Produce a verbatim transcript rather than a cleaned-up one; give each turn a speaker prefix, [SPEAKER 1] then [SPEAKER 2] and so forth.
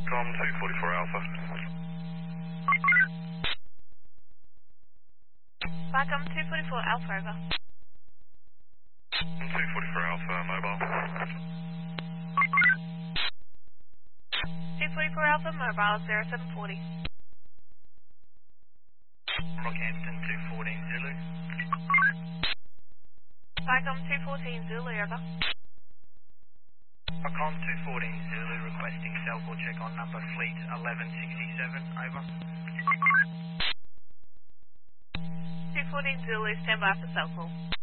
[SPEAKER 1] Com two forty-four Alpha.
[SPEAKER 2] Welcome two forty-four Alpha, over.
[SPEAKER 1] two forty-four Alpha mobile.
[SPEAKER 2] two forty-four Alpha mobile zero seven forty.
[SPEAKER 3] Rockhampton two fourteen Zulu.
[SPEAKER 2] Welcome two fourteen Zulu, over.
[SPEAKER 3] Rockcom two fourteen Zulu requesting cell call check on number fleet eleven sixty-seven, over.
[SPEAKER 2] two fourteen Zulu, stand by for cell call.